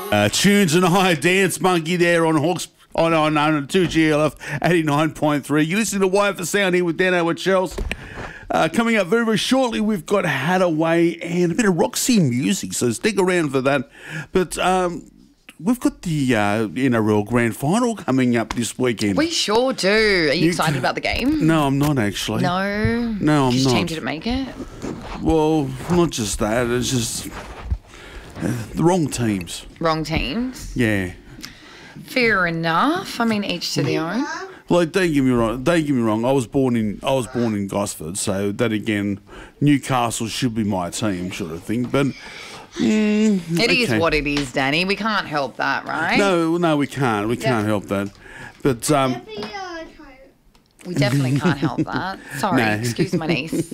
Tunes and I, Dance Monkey there on Hawks. Oh, no, 2GLF 89.3. You listen to Wire for Sound here with Dano and Chels. Coming up very, very shortly, we've got Hadaway and a bit of Roxy music, so stick around for that. But we've got the NRL Grand Final coming up this weekend. We sure do. Are you excited about the game? No, I'm not actually. No? No, I'm Which not. team did it make it? Well, not just that. It's just the wrong teams. Wrong teams? Yeah. Fair enough. I mean, each to their own. Like, don't get me wrong. I was born in Gosford, so that again, Newcastle should be my team, sort of thing. But it is what it is, Danny. We can't help that, right? No, we can't. We can't help that. But we definitely can't help that. Sorry, excuse my niece.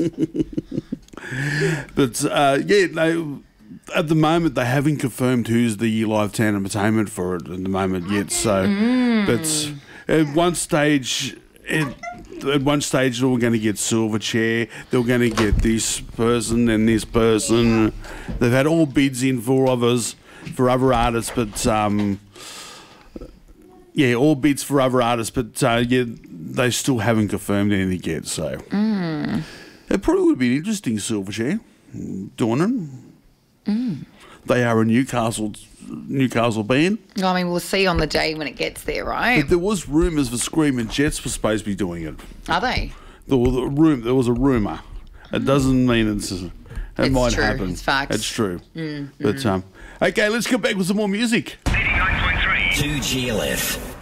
But at the moment they haven't confirmed who's the live town entertainment for it at the moment yet. So, but at one stage, they're going to get Silverchair. They're going to get this person and this person. They've had all bids in for other artists, but all bids for other artists, but they still haven't confirmed anything yet. So it probably would be an interesting Silverchair doing it. They are a Newcastle band. I mean, we'll see on the day when it gets there, right? But there was rumours the Screaming Jets were supposed to be doing it. Are they? There was a rumour. It doesn't mean it might true. happen. It's facts. It's true. But okay, let's get back with some more music. 89.3 2GLF.